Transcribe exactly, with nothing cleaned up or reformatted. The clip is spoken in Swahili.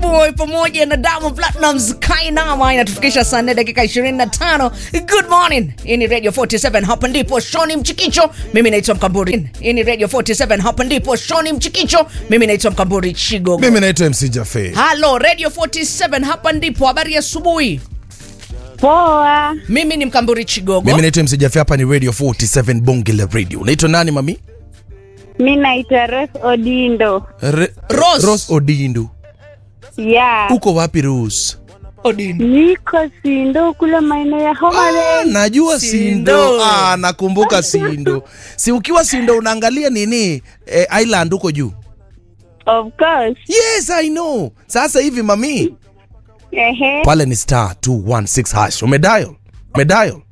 Boy pamoja na Diamond Platnumz Kainama inatufikisha saa nne dakika ishirini na tano. Good morning. Hii ni Radio forty-seven, hapa ndipo Shoni Mchikicho. Mimi naitwa Mkamburi. Hii ni Radio forty-seven, hapa ndipo Shoni Mchikicho. Mimi naitwa Mkamburi Chigogo. Mimi naitwa M C Jaffe. Hello Radio forty-seven, hapa ndipo. Habari ya asubuhi. Poa. Mimi ni Mkamburi Chigogo. Mimi naitwa M C Jaffe, hapa ni Radio forty-seven Bonge la Radio. Unaitwa nani mami? Mimi naitwa Rose Odindo. Re- Rose. Rose Odindo. Yeah. Uko wapi Rose? Odindo. Niko Sindo kule maeneo ya Homa Bay. Ah, najua Sindo. Sindo. Ah, nakumbuka Sindo. Si ukiwa Sindo unaangalia nini? Eh, island huko juu. Of course. Yes, I know. Sasa hivi mami, Ehe. pale ni star two one six hash. Umedial? Umedial?